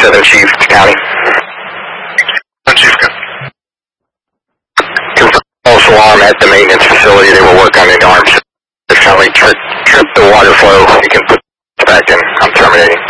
7 Chief to County. 7 Chief. False alarm at the maintenance facility. They were working on the alarms. They tripped the water flow. You can put it back in. I'm terminating.